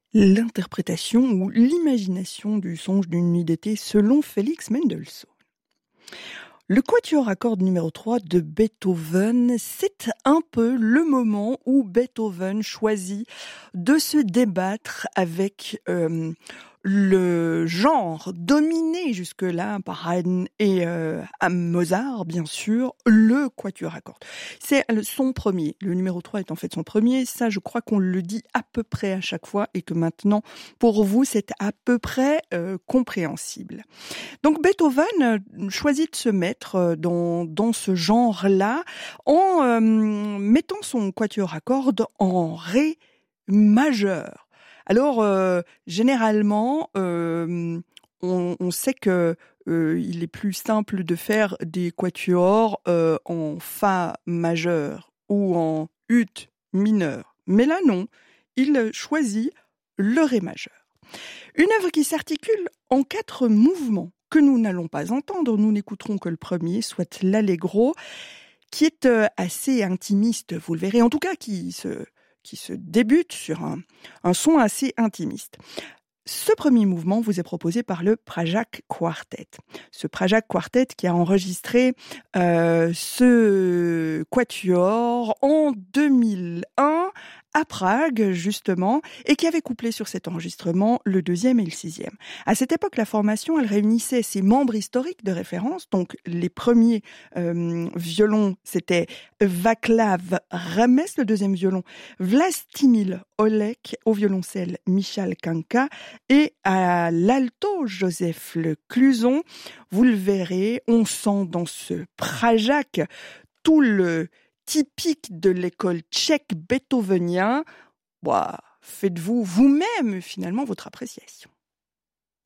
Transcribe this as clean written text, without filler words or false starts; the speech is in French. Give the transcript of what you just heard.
L'interprétation ou l'imagination du songe d'une nuit d'été selon Félix Mendelssohn. Le quatuor à cordes numéro 3 de Beethoven, c'est un peu le moment où Beethoven choisit de se débattre avec le genre dominé jusque-là par Haydn et Mozart, bien sûr, le quatuor à cordes. C'est son premier. Le numéro 3 est en fait son premier. Ça, je crois qu'on le dit à peu près à chaque fois et que maintenant, pour vous, c'est à peu près compréhensible. Donc Beethoven choisit de se mettre dans ce genre-là en mettant son quatuor à cordes en ré majeur. Alors généralement, on sait que il est plus simple de faire des quatuors en fa majeur ou en ut mineur. Mais là non, il choisit le ré majeur. Une œuvre qui s'articule en 4 mouvements que nous n'allons pas entendre, nous n'écouterons que le premier, soit l'allegro, qui est assez intimiste, vous le verrez, en tout cas qui se débute sur un son assez intimiste. Ce premier mouvement vous est proposé par le Pražák Quartet. Ce Pražák Quartet qui a enregistré ce quatuor en 2001 à Prague, justement, et qui avait couplé sur cet enregistrement le 2e et le 6e. À cette époque, la formation, elle réunissait ses membres historiques de référence. Donc, les premiers violons, c'était Václav Rames, le 2e violon, Vlastimil Olek, au violoncelle Michal Kanka, et à l'alto, Joseph Le Cluson. Vous le verrez, on sent dans ce Pražák tout le typique de l'école tchèque beethovenien. Faites-vous vous-même finalement votre appréciation.